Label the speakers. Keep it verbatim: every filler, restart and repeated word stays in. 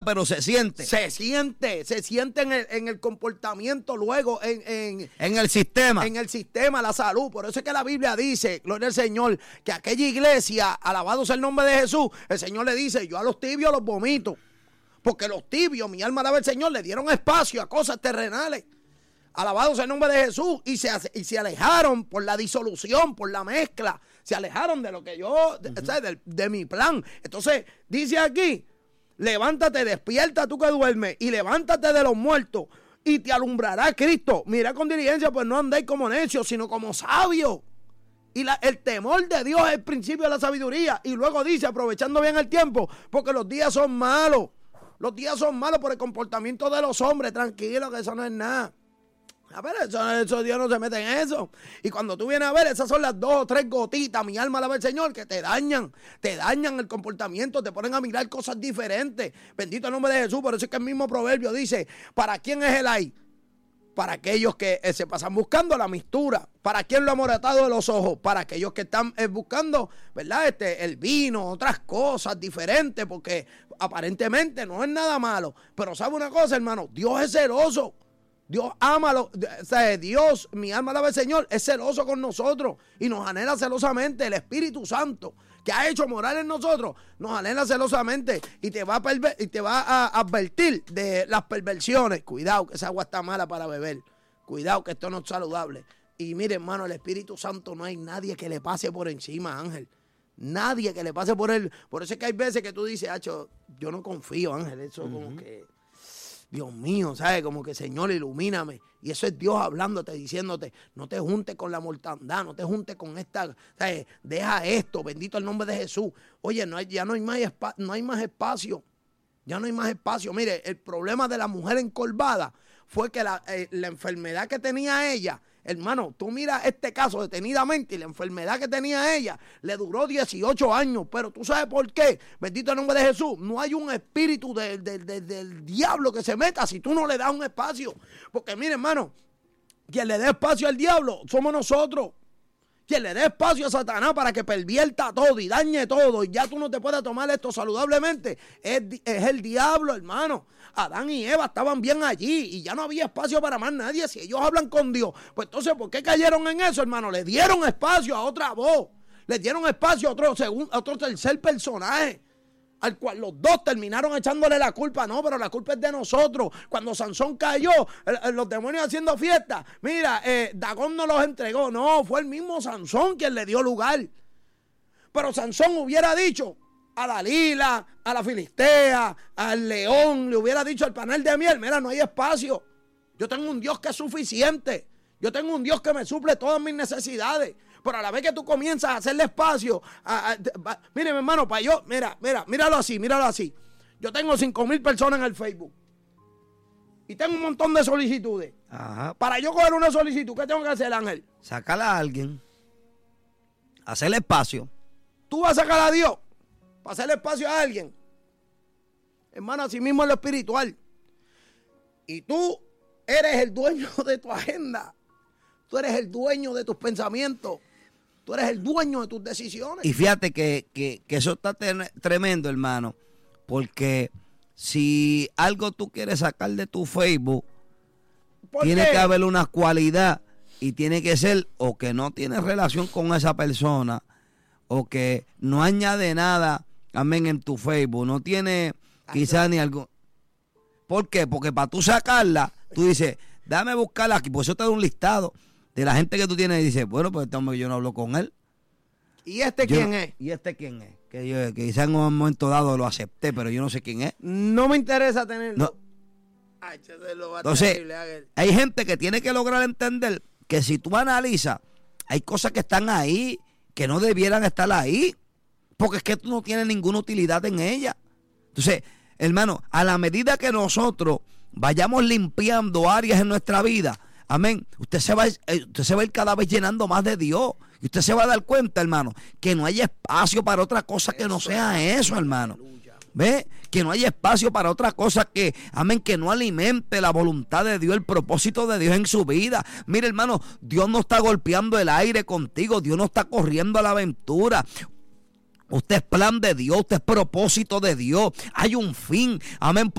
Speaker 1: pero se siente.
Speaker 2: Se siente, se siente en el, en el comportamiento luego, en, en,
Speaker 1: en el sistema.
Speaker 2: En el sistema, la salud. Por eso es que la Biblia dice, gloria al Señor, que aquella iglesia, alabado sea el nombre de Jesús, el Señor le dice, yo a los tibios los vomito. Porque los tibios, mi alma alaba al Señor, le dieron espacio a cosas terrenales. Alabado sea el nombre de Jesús. Y se, y se alejaron por la disolución, por la mezcla. Se alejaron de lo que yo, de, uh-huh. o sea, de, de mi plan. Entonces, dice aquí, levántate, despierta tú que duermes, y levántate de los muertos, y te alumbrará Cristo. Mira con diligencia, pues no andéis como necios, sino como sabios. Y la, el temor de Dios es el principio de la sabiduría. Y luego dice, aprovechando bien el tiempo, porque los días son malos. Los días son malos por el comportamiento de los hombres. Tranquilo, que eso no es nada. A ver, eso, eso Dios no se mete en eso. Y cuando tú vienes a ver, esas son las dos o tres gotitas, mi alma alaba al Señor, que te dañan, te dañan el comportamiento, te ponen a mirar cosas diferentes. Bendito el nombre de Jesús. Por eso es que el mismo proverbio dice, ¿para quién es el ay? Para aquellos que eh, se pasan buscando la mistura. ¿Para quién lo ha amoratado de los ojos? Para aquellos que están eh, buscando, ¿verdad? Este, el vino, otras cosas diferentes, porque aparentemente no es nada malo. Pero ¿sabe una cosa, hermano? Dios es celoso. Dios ama, lo, o sea, Dios, mi alma alaba al Señor, es celoso con nosotros y nos anhela celosamente. El Espíritu Santo que ha hecho morar en nosotros, nos anhela celosamente y te va a, perver, y te va a advertir de las perversiones. Cuidado, que esa agua está mala para beber. Cuidado, que esto no es saludable. Y mire, hermano, el Espíritu Santo no hay nadie que le pase por encima, Ángel. Nadie que le pase por él. Por eso es que hay veces que tú dices, Acho, yo no confío, Ángel. Eso uh-huh. como que... Dios mío, ¿sabes? Como que Señor, ilumíname. Y eso es Dios hablándote, diciéndote, no te juntes con la mortandad, no te juntes con esta, ¿sabes? Deja esto, bendito el nombre de Jesús. Oye, no hay, ya no hay, más espa- no hay más espacio, ya no hay más espacio. Mire, el problema de la mujer encorvada fue que la, eh, la enfermedad que tenía ella, hermano, tú miras este caso detenidamente y la enfermedad que tenía ella le duró dieciocho años, pero tú sabes por qué, bendito el nombre de Jesús, no hay un espíritu de, de, de, del diablo que se meta si tú no le das un espacio, porque mire, hermano, quien le dé espacio al diablo somos nosotros. Quien le dé espacio a Satanás para que pervierta todo y dañe todo y ya tú no te puedas tomar esto saludablemente, es, es el diablo, hermano. Adán y Eva estaban bien allí y ya no había espacio para más nadie. Si ellos hablan con Dios, pues entonces, ¿por qué cayeron en eso, hermano? Le dieron espacio a otra voz, le dieron espacio a otro, segundo, a otro tercer personaje, al cual los dos terminaron echándole la culpa. No, pero la culpa es de nosotros. Cuando Sansón cayó, los demonios haciendo fiesta, mira, eh, Dagón no los entregó. No, fue el mismo Sansón quien le dio lugar. Pero Sansón hubiera dicho a Dalila, a la Filistea, al león, le hubiera dicho al panal de miel, mira, no hay espacio. Yo tengo un Dios que es suficiente. Yo tengo un Dios que me suple todas mis necesidades. Pero a la vez que tú comienzas a hacerle espacio, a, a, a, mire, mi hermano, para yo, mira, mira, míralo así, míralo así. Yo tengo cinco mil personas en el Facebook y tengo un montón de solicitudes.
Speaker 1: Ajá.
Speaker 2: Para yo coger una solicitud, ¿qué tengo que hacer, Ángel?
Speaker 1: Sacarla a alguien, hacerle espacio.
Speaker 2: Tú vas a sacar a Dios para hacerle espacio a alguien. Hermano, así mismo es lo espiritual. Y tú eres el dueño de tu agenda. Tú eres el dueño de tus pensamientos. Tú eres el dueño de tus decisiones.
Speaker 1: Y fíjate que, que, que eso está ten- tremendo, hermano. Porque si algo tú quieres sacar de tu Facebook, tiene
Speaker 2: qué?
Speaker 1: que haber una cualidad. Y tiene que ser o que no tienes relación con esa persona, o que no añade nada, amén, en tu Facebook. No tiene quizás ni algo. ¿Por qué? Porque para tú sacarla, tú dices, dame buscarla aquí. Por eso te da un listado de la gente que tú tienes y dices, bueno, pues este hombre yo no hablo con él.
Speaker 2: ¿Y este
Speaker 1: yo,
Speaker 2: quién es?
Speaker 1: ¿Y este quién es? Que, yo, que quizás en un momento dado lo acepté, pero yo no sé quién es.
Speaker 2: No me interesa tenerlo.
Speaker 1: No.
Speaker 2: Ay, lo va
Speaker 1: Entonces,
Speaker 2: terrible,
Speaker 1: hay gente que tiene que lograr entender que si tú analizas, hay cosas que están ahí que no debieran estar ahí, porque es que tú no tienes ninguna utilidad en ella. Entonces, hermano, a la medida que nosotros vayamos limpiando áreas en nuestra vida, amén, usted se va, usted se va a ir cada vez llenando más de Dios. Y usted se va a dar cuenta, hermano, que no hay espacio para otra cosa que no sea eso, hermano. ¿Ve? Que no hay espacio para otra cosa que, amén, que no alimente la voluntad de Dios, el propósito de Dios en su vida. Mire, hermano, Dios no está golpeando el aire contigo, Dios no está corriendo a la aventura. Usted es plan de Dios, usted es propósito de Dios. Hay un fin, amén.